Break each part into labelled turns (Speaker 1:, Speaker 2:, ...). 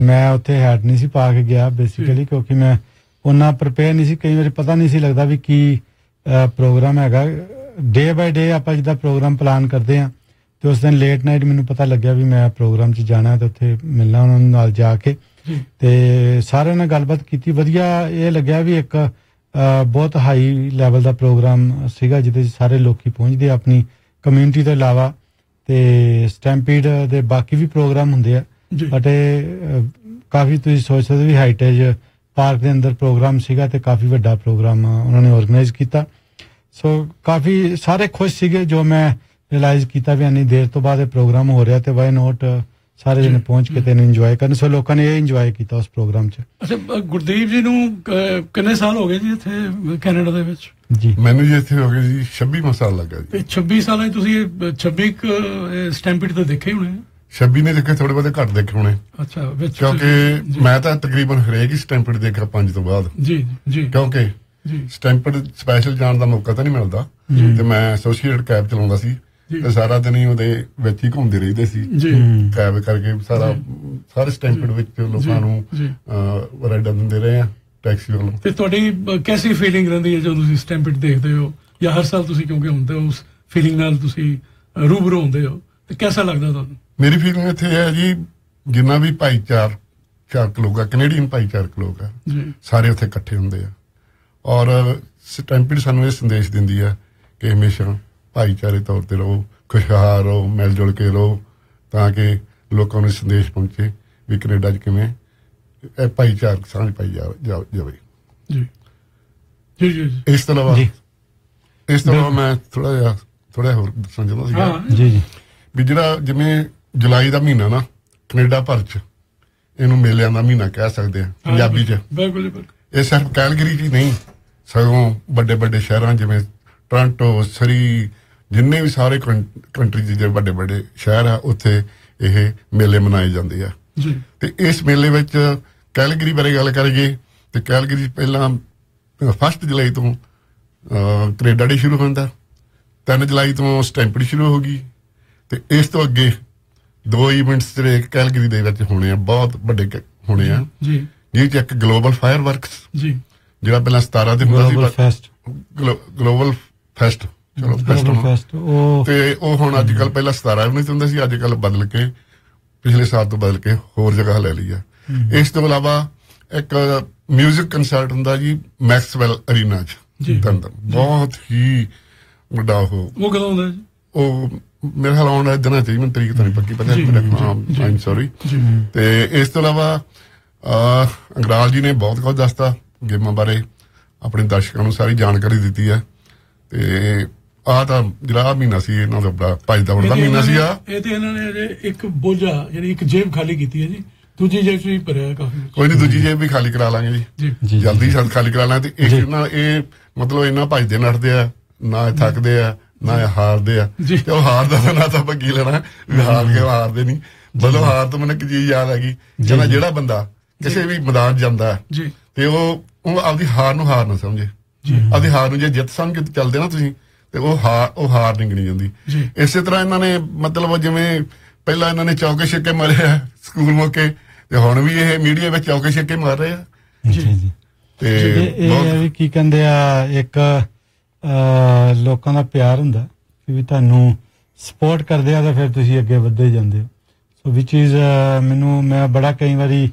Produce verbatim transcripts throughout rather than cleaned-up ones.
Speaker 1: ਮੈਂ ਉੱਥੇ ਹੈਡ ਨਹੀਂ ਸੀ ਪਾ ਕੇ ਗਿਆ ਬੇਸਿਕਲੀ, ਕਿਉਂਕਿ ਮੈਂ ਉਹਨਾਂ ਪ੍ਰਿਪੇਅਰ ਨਹੀਂ ਸੀ। ਕਈ ਵਾਰੀ ਪਤਾ ਨਹੀਂ ਸੀ ਲੱਗਦਾ ਵੀ ਕੀ ਪ੍ਰੋਗਰਾਮ ਹੈਗਾ। ਡੇ ਬਾਏ ਡੇ ਆਪਾਂ ਜਿੱਦਾਂ ਪ੍ਰੋਗਰਾਮ ਪਲਾਨ ਕਰਦੇ ਹਾਂ, ਤੇ ਉਸ ਦਿਨ ਲੇਟ ਨਾਈਟ ਮੈਨੂੰ ਪਤਾ ਲੱਗਿਆ ਵੀ ਮੈਂ ਪ੍ਰੋਗਰਾਮ 'ਚ ਜਾਣਾ ਤੇ ਉੱਥੇ ਮਿਲਣਾ ਉਹਨਾਂ ਨਾਲ ਜਾ ਕੇ, ਤੇ ਸਾਰਿਆਂ ਨਾਲ ਗੱਲਬਾਤ ਕੀਤੀ। ਵਧੀਆ ਇਹ ਲੱਗਿਆ ਵੀ ਇੱਕ ਬਹੁਤ ਹਾਈ ਲੈਵਲ ਦਾ ਪ੍ਰੋਗਰਾਮ ਸੀਗਾ, ਜਿਹਦੇ 'ਚ ਸਾਰੇ ਲੋਕੀ ਪਹੁੰਚਦੇ ਆ ਆਪਣੀ ਕਮਿਊਨਿਟੀ ਤੋਂ ਇਲਾਵਾ, ਤੇ ਸਟੈਂਪੀਡ ਦੇ ਬਾਕੀ ਵੀ ਪ੍ਰੋਗਰਾਮ ਹੁੰਦੇ ਆ, ਬਟ ਇਹ ਕਾਫੀ ਤੁਸੀਂ ਸੋਚ ਸਕਦੇ ਵੀ ਹਾਈਟੇਜ ਪਾਰਕ ਦੇ ਅੰਦਰ ਪ੍ਰੋਗਰਾਮ ਸੀਗਾ ਤੇ ਕਾਫੀ ਵੱਡਾ ਪ੍ਰੋਗਰਾਮ ਉਹਨਾਂ ਨੇ ਆਰਗੇਨਾਈਜ਼ ਕੀਤਾ। ਸੋ ਕਾਫੀ ਸਾਰੇ ਖੁਸ਼ ਸੀਗੇ। ਜੋ ਮੈਂ ਰਿਅਲਾਈਜ਼ ਕੀਤਾ ਵੀ ਇੰਨੀ ਦੇਰ ਤੋਂ ਬਾਅਦ ਇਹ ਪ੍ਰੋਗਰਾਮ ਹੋ ਰਿਹਾ ਤੇ ਵਾਈ ਨੋਟ ਸਾਰੇ ਜਣੇ ਪਹੁੰਚ ਕੇ ਤੇ ਇਹਨੂੰ ਇੰਜੋਏ ਕਰਨ। ਸੋ ਲੋਕਾਂ ਨੇ ਇਹ ਇੰਜੋਏ ਕੀਤਾ ਉਸ ਪ੍ਰੋਗਰਾਮ 'ਚ।
Speaker 2: ਅੱਛਾ, ਗੁਰਦੀਪ ਜੀ ਨੂੰ ਕਿੰਨੇ ਸਾਲ ਹੋ ਗਏ ਜੀ ਇੱਥੇ ਕੈਨੇਡਾ ਦੇ ਵਿੱਚ?
Speaker 3: ਜੀ ਮੈਨੂੰ ਜੀ ਇੱਥੇ ਹੋ ਗਏ ਜੀ ਛੱਬੀ ਸਾਲ ਲੱਗਾ ਜੀ।
Speaker 2: ਛੱਬੀ ਸਾਲਾਂ 'ਚ ਤੁਸੀਂ ਛੱਬੀ ਸਟੈਂਪੀਡ ਤਾਂ ਦੇਖੇ ਹੀ ਹੋਣੇ? ਛੱਬੀ
Speaker 3: ਨੇ ਦੇਖੇ, ਥੋੜੇ ਬਹੁਤੇ ਘੱਟ ਦੇਖੇ ਹੋਣੇ।
Speaker 2: ਅੱਛਾ,
Speaker 3: ਕਿਉਂਕਿ ਮੈਂ ਤਾਂ ਤਕਰੀਬਨ ਹਰੇਕ ਹੀ ਸਟੈਂਪੀਡ ਦੇਖਿਆ ਪੰਜ ਤੋਂ ਬਾਅਦ।
Speaker 2: ਜੀ ਜੀ
Speaker 3: ਕਿਉਂਕਿ ਸਟੈਂਪੀਡ ਸਪੈਸ਼ਲ ਜਾਣ ਦਾ ਮੌਕਾ ਤਾਂ ਨਹੀਂ ਮਿਲਦਾ, ਤੇ ਮੈਂ ਐਸੋਸੀਏਟ ਕੈਬ ਚਲਾਉਂਦਾ ਸੀ ਤੇ ਸਾਰਾ ਦਿਨ ਹੀ ਉਹਦੇ ਵਿੱਚ ਹੀ ਘੁੰਮਦੇ ਰਹਿੰਦੇ ਸੀ ਕੈਬ ਕਰਕੇ। ਸਾਰਾ ਸਾਰੇ ਸਟੈਂਪੀਡ ਵਿੱਚ ਲੋਕਾਂ ਨੂੰ ਰਾਈਡਾਂ ਦਿੰਦੇ ਰਹੇ ਆ ਟੈਕਸੀ ਵੱਲੋਂ।
Speaker 2: ਤੇ ਤੁਹਾਡੀ ਕੈਸੀ ਫੀਲਿੰਗ ਰਹਿੰਦੀ ਹੈ ਜਦੋਂ ਤੁਸੀਂ ਸਟੈਂਪੀਡ ਦੇਖਦੇ ਹੋ, ਜਾਂ ਹਰ ਸਾਲ ਤੁਸੀਂ ਕਿਉਂਕਿ ਹੁੰਦੇ ਹੋ ਉਸ ਫੀਲਿੰਗ ਨਾਲ ਤੁਸੀਂ ਰੂਬਰੂ ਹੁੰਦੇ ਹੋ, ਤੇ ਕਿਹਦਾ ਲੱਗਦਾ ਤੁਹਾਨੂੰ?
Speaker 3: ਮੇਰੀ ਫੀਲਿੰਗ ਇੱਥੇ ਹੈ ਜੀ, ਜਿੰਨਾ ਵੀ ਭਾਈਚਾਰ ਚਾਰਕ ਲੋਕ ਆ, ਕੈਨੇਡੀਅਨ ਭਾਈਚਾਰਕ ਲੋਕ ਆ, ਸਾਰੇ ਉੱਥੇ ਇਕੱਠੇ ਹੁੰਦੇ ਆ। ਔਰ ਸਟੈਂਪੀਡ ਸਾਨੂੰ ਇਹ ਸੰਦੇਸ਼ ਦਿੰਦੀ ਆ ਕਿ ਹਮੇਸ਼ਾ ਭਾਈਚਾਰੇ ਤੌਰ ਤੇ ਰਹੋ, ਖੁਸ਼ਹਾਲ ਰਹੋ, ਮਿਲ ਜੁਲ ਕੇ ਰਹੋ, ਤਾਂ ਕਿ ਲੋਕਾਂ ਨੂੰ ਸੰਦੇਸ਼ ਪਹੁੰਚੇ ਵੀ ਕੈਨੇਡਾ 'ਚ ਕਿਵੇਂ ਇਹ ਭਾਈਚਾਰਕ ਸਾਂਝ ਪਾਈ ਜਾਵੇ।
Speaker 2: ਜੀ ਜੀ ਜੀ।
Speaker 3: ਇਸ ਤੋਂ ਇਲਾਵਾ ਇਸ ਤੋਂ ਇਲਾਵਾ ਮੈਂ ਥੋੜਾ ਜਿਹਾ ਥੋੜਾ ਜਿਹਾ ਹੋਰ ਦੱਸਣਾ ਚਾਹੁੰਦਾ ਸੀਗਾ
Speaker 1: ਜੀ ਜੀ
Speaker 3: ਵੀ ਜਿਹੜਾ ਜਿਵੇਂ ਜੁਲਾਈ ਦਾ ਮਹੀਨਾ ਨਾ ਕੈਨੇਡਾ ਭਰ 'ਚ ਇਹਨੂੰ ਮੇਲਿਆਂ ਦਾ ਮਹੀਨਾ ਕਹਿ ਸਕਦੇ ਆ ਪੰਜਾਬੀ 'ਚ।
Speaker 2: ਬਿਲਕੁਲ ਬਿਲਕੁਲ।
Speaker 3: ਇਹ ਸਿਰਫ ਕੈਲਗਰੀ 'ਚ ਹੀ ਨਹੀਂ, ਸਗੋਂ ਵੱਡੇ ਵੱਡੇ ਸ਼ਹਿਰਾਂ ਜਿਵੇਂ ਟੋਰਾਂਟੋ, ਸਰੀ, ਜਿੰਨੇ ਵੀ ਸਾਰੇ ਕੰਟਰੀ ਦੇ ਵੱਡੇ ਵੱਡੇ ਸ਼ਹਿਰ ਆ, ਉੱਥੇ ਇਹ ਮੇਲੇ ਮਨਾਏ ਜਾਂਦੇ ਆ। ਤੇ ਇਸ ਮੇਲੇ ਵਿੱਚ ਕੈਲਗਰੀ ਬਾਰੇ ਗੱਲ ਕਰੀਏ ਤੇ ਕੈਲਗਰੀ ਪਹਿਲਾਂ ਫਸਟ ਜੁਲਾਈ ਤੋਂ ਕੈਨੇਡਾ ਡੇ ਸ਼ੁਰੂ ਹੁੰਦਾ, ਤਿੰਨ ਜੁਲਾਈ ਤੋਂ ਸਟੈਂਪੀਡ ਸ਼ੁਰੂ ਹੋ ਗਈ, ਤੇ ਇਸ ਤੋਂ ਅੱਗੇ ਦੋ ਇਵੈਂਟਸ ਜਿਹੜੇ ਕੈਲਗਰੀ ਦੇ ਵਿੱਚ ਹੋਣੇ ਆ, ਬਹੁਤ ਵੱਡੇ ਹੋਣੇ ਆ, ਜਿਹਦੇ 'ਚ ਇੱਕ ਗਲੋਬਲ ਫਾਇਰ ਵਰਕਸ ਜਿਹੜਾ ਪਹਿਲਾਂ ਸਤਾਰਾਂ ਤੇ ਹੁੰਦਾ ਸੀ, ਗਲੋਬਲ ਫੈਸਟ ਚਲੋ ਫੈਸਟ, ਤੇ ਉਹ ਹੁਣ ਅੱਜ ਕੱਲ ਪਹਿਲਾਂ ਸਤਾਰਾਂ ਉੱਨੀ ਹੁੰਦਾ ਸੀ, ਅੱਜ ਕੱਲ ਬਦਲ ਕੇ ਪਿਛਲੇ ਸਾਲ ਤੋਂ ਬਦਲ ਕੇ ਹੋਰ ਜਗ੍ਹਾ ਲੈ ਲਈ ਆ। ਇਸ ਤੋਂ ਇਲਾਵਾ ਇੱਕ ਮਿਊਜ਼ਿਕ ਕੰਸਰਟ ਹੁੰਦਾ ਜੀ ਮੈਕਸਵੈਲ ਅਰੀਨਾ 'ਚ, ਬਹੁਤ ਹੀ ਵੱਡਾ। ਉਹ
Speaker 2: ਉਹ ਕਦੋਂ ਹੁੰਦਾ ਜੀ?
Speaker 3: ਉਹ ਮੇਰੇ ਖਿਆਲ ਆਉਣ ਵਾਲੇ ਦਿਨਾਂ 'ਚ, ਮੈਨੂੰ ਤਰੀਕ ਤਾਂ ਨਹੀਂ ਪੱਕੀ ਪਤਾ, ਆਈ ਐਮ ਸੌਰੀ। ਤੇ ਇਸ ਤੋਂ ਇਲਾਵਾ ਅੰਗਰਾਲ ਜੀ ਨੇ ਬਹੁਤ ਕੁਝ ਦੱਸਤਾ ਗੇਮਾਂ ਬਾਰੇ, ਆਪਣੇ ਦਰਸ਼ਕਾਂ ਨੂੰ ਸਾਰੀ ਜਾਣਕਾਰੀ ਦਿੱਤੀ ਹੈ। ਤੇ ਆਹ ਤਾਂ ਜਿਹੜਾ ਮਹੀਨਾ ਸੀ ਇਹਨਾਂ ਦਾ ਬੜਾ ਭੱਜ ਦੌੜ ਦਾ ਮਹੀਨਾ ਸੀ। ਆ
Speaker 2: ਇਹ ਤੇ ਇਹਨਾਂ ਨੇ ਅਜੇ ਇੱਕ ਬੋਝਾ ਯਾਨੀ ਇੱਕ ਜੇਬ ਖਾਲੀ ਕੀਤੀ ਹੈ ਜੀ, ਦੂਜੀ ਜੇਬ 'ਚ ਵੀ ਭਰਿਆ ਕਾਫੀ।
Speaker 3: ਕੋਈ ਨਹੀਂ, ਦੂਜੀ ਜੇਬ ਵੀ ਖਾਲੀ ਕਰਾ ਲਾਂਗੇ ਜੀ, ਜਲਦੀ ਸਾਨੂੰ ਖਾਲੀ ਕਰਾ ਲਾਂਗੇ। ਤੇ ਇਸ ਨਾਲ ਇਹ ਮਤਲਬ ਇੰਨਾ ਭੱਜਦੇ ਨੱਠਦੇ ਆ, ਨਾ ਇਹ ਥੱਕਦੇ ਆ, ਨਾ ਇਹ ਹਾਰਦੇ ਆ। ਤੇ ਉਹ ਹਾਰਦਾ ਤਾਂ ਨਾ ਤਾਂ ਆਪਾਂ ਕੀ ਲੈਣਾ, ਹਾਰ ਕੇ ਹਾਰਦੇ ਨਹੀਂ। ਮਤਲਬ ਹਾਰ ਤੋਂ ਮੈਨੂੰ ਇੱਕ ਚੀਜ਼ ਯਾਦ ਆ ਗਈ, ਕਹਿੰਦਾ ਜਿਹੜਾ ਬੰਦਾ ਕਿਸੇ ਵੀ ਮੈਦਾਨ ਜਾਂਦਾ ਤੇ ਉਹ ਉਹ ਆਪਦੀ ਹਾਰ ਨੂੰ ਹਾਰ ਨਾ ਸਮਝੇ, ਆਪਦੀ ਹਾਰ ਨੂੰ ਜੇ ਜਿੱਤ ਸਮਝ ਕੇ ਚੱਲਦੇ ਨਾ ਤੁਸੀਂ, ਤੇ ਉਹ ਹਾਰ ਉਹ ਹਾਰ ਨਹੀਂ ਗਿਣੀ ਜਾਂਦੀ। ਇਸੇ ਤਰ੍ਹਾਂ ਇਹਨਾਂ ਨੇ ਮਤਲਬ ਜਿਵੇਂ ਪਹਿਲਾਂ ਇਹਨਾਂ ਨੇ ਚੌਕੇ ਛੱਕੇ ਮਾਰੇ ਆ ਸਕੂਲ ਮੌਕੇ, ਤੇ ਹੁਣ ਵੀ ਇਹ ਮੀਡੀਆ ਵਿੱਚ ਚੌਕੇ ਛੱਕੇ ਮਾਰ ਰਹੇ ਆ।
Speaker 1: ਤੇ ਇਹ ਵੀ ਕੀ ਕਹਿੰਦੇ ਆ, ਇੱਕ ਲੋਕਾਂ ਦਾ ਪਿਆਰ ਹੁੰਦਾ ਵੀ ਤੁਹਾਨੂੰ ਸਪੋਰਟ ਕਰਦੇ ਆ, ਤਾਂ ਫਿਰ ਤੁਸੀਂ ਅੱਗੇ ਵੱਧਦੇ ਜਾਂਦੇ ਹੋ। ਸੋ ਵਿਚ ਇਜ਼ ਮੈਨੂੰ ਮੈਂ ਬੜਾ ਕਈ ਵਾਰੀ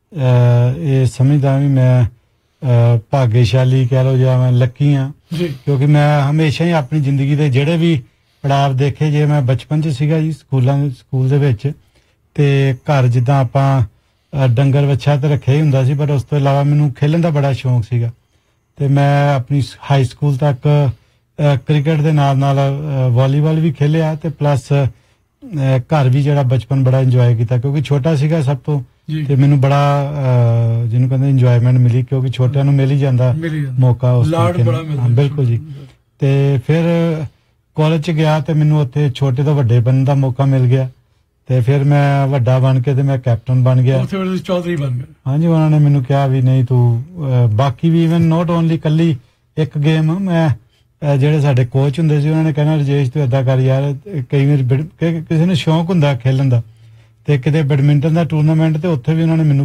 Speaker 1: ਇਹ ਸਮਝਦਾ ਵੀ ਮੈਂ ਭਾਗਿਆਸ਼ਾਲੀ ਕਹਿ ਲਓ ਜਾਂ ਮੈਂ ਲੱਕੀ ਹਾਂ, ਕਿਉਂਕਿ ਮੈਂ ਹਮੇਸ਼ਾ ਹੀ ਆਪਣੀ ਜ਼ਿੰਦਗੀ ਦੇ ਜਿਹੜੇ ਵੀ ਪੜਾਵ ਦੇਖੇ, ਜੇ ਮੈਂ ਬਚਪਨ 'ਚ ਸੀਗਾ ਜੀ ਸਕੂਲਾਂ ਸਕੂਲ ਦੇ ਵਿੱਚ, ਤੇ ਘਰ ਜਿੱਦਾਂ ਆਪਾਂ ਡੰਗਰ ਵੱਛਾ ਤੇ ਰੱਖਿਆ ਹੀ ਹੁੰਦਾ ਸੀ, ਪਰ ਉਸ ਤੋਂ ਇਲਾਵਾ ਮੈਨੂੰ ਖੇਲਣ ਦਾ ਬੜਾ ਸ਼ੌਂਕ ਸੀਗਾ। ਤੇ ਮੈਂ ਆਪਣੀ ਹਾਈ ਸਕੂਲ ਤੱਕ ਕ੍ਰਿਕਟ ਦੇ ਨਾਲ ਨਾਲ ਵਾਲੀਬਾਲ ਵੀ ਖੇਲਿਆ, ਤੇ ਪਲੱਸ ਘਰ ਵੀ ਜਿਹੜਾ ਬਚਪਨ ਬੜਾ ਇੰਜੋਏ ਕੀਤਾ, ਕਿਉਂਕਿ ਛੋਟਾ ਸੀਗਾ ਸਭ ਤੋਂ, ਤੇ ਮੈਨੂੰ ਬੜਾ ਜਿਹਨੂੰ ਕਹਿੰਦੇ ਇੰਜੋਏਮੈਂਟ ਮਿਲੀ, ਕਿਉਂਕਿ ਛੋਟਿਆਂ ਨੂੰ ਮਿਲ ਹੀ ਜਾਂਦਾ ਮੌਕਾ ਉਸ ਤਰੀਕੇ ਨਾਲ। ਬਿਲਕੁਲ ਜੀ। ਤੇ ਫਿਰ ਕਾਲਜ 'ਚ ਗਿਆ ਤੇ ਮੈਨੂੰ ਉੱਥੇ ਛੋਟੇ ਤੋਂ ਵੱਡੇ ਬਣਨ ਦਾ ਮੌਕਾ ਮਿਲ ਗਿਆ, ਤੇ ਫਿਰ ਮੈਂ ਵੱਡਾ ਬਣ ਕੇ ਤੇ ਮੈਂ ਕੈਪਟਨ ਬਣ ਗਿਆ।
Speaker 2: ਚੌਧਰੀ ਬਣ ਗਿਆ।
Speaker 1: ਹਾਂਜੀ, ਉਹਨਾਂ ਨੇ ਮੈਨੂੰ ਕਿਹਾ ਵੀ ਨਹੀਂ ਤੂੰ ਬਾਕੀ ਵੀ ਇਵਨ ਨੋਟ ਓਨਲੀ ਕੱਲੀ ਇੱਕ ਗੇਮ, ਮੈਂ ਜਿਹੜੇ ਸਾਡੇ ਕੋਚ ਹੁੰਦੇ ਸੀ ਉਹਨਾਂ ਨੇ ਕਹਿਣਾ ਰਜੇਸ਼ ਤੂੰ ਏਦਾਂ ਕਰ ਯਾਰ, ਕਈ ਵਾਰੀ ਕਿਸੇ ਨੂੰ ਸ਼ੌਂਕ ਹੁੰਦਾ ਖੇਲਣ ਦਾ, ਤੇ ਕਿਤੇ ਬੈਡਮਿੰਟਨ ਦਾ ਟੂਰਨਾਮੈਂਟ ਤੇ ਉੱਥੇ ਵੀ ਉਹਨਾਂ ਨੇ ਮੈਨੂੰ